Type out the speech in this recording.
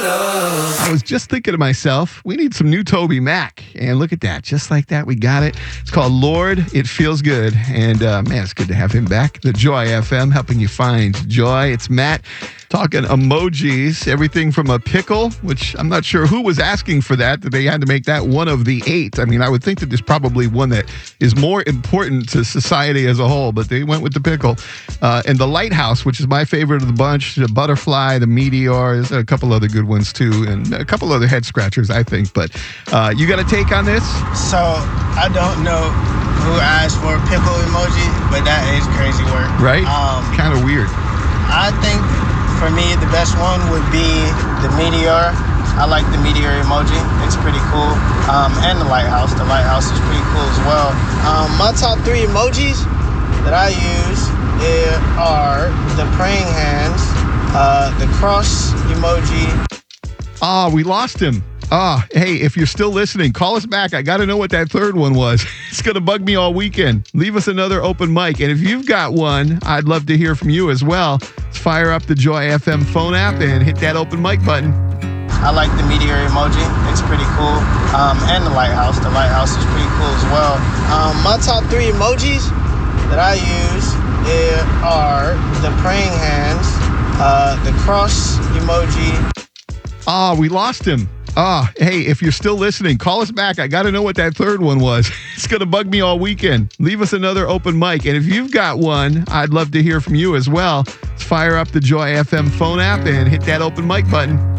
I was just thinking to myself, we need some new Toby Mac. And look at that. Just like that, we got it. It's called Lord, It Feels Good. And man, it's good to have him back. The Joy FM, helping you find joy. It's Matt talking emojis, everything from a pickle, which I'm not sure who was asking for that they had to make that one of the 8. I mean, I would think that there's probably one that is more important to society as a whole, but they went with the pickle. And the lighthouse, which is my favorite of the bunch, the butterfly, the meteor, there's a couple other good ones too, and a couple other head scratchers, I think. But you got a take on this? So I don't know who asked for a pickle emoji, but that is crazy work. Right? Kind of weird. I think for me, the best one would be the meteor. I like the meteor emoji. It's pretty cool. And the lighthouse. The lighthouse is pretty cool as well. My top 3 emojis that I use are the praying hands, the cross emoji. We lost him. Hey, if you're still listening, call us back. I got to know what that third one was. It's going to bug me all weekend. Leave us another open mic. And if you've got one, I'd love to hear from you as well. Let's fire up the Joy FM phone app and hit that open mic button. I like the meteor emoji. It's pretty cool. And the lighthouse. The lighthouse is pretty cool as well. My top 3 emojis that I use are the praying hands, the cross emoji. We lost him. Hey, if you're still listening, call us back. I got to know what that third one was. It's going to bug me all weekend. Leave us another open mic. And if you've got one, I'd love to hear from you as well. Let's fire up the Joy FM phone app and hit that open mic button.